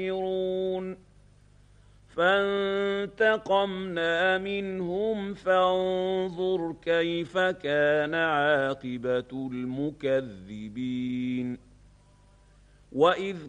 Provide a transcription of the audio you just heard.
فانتقمنا منهم فانظر كيف كان عاقبة المكذبين. وإذ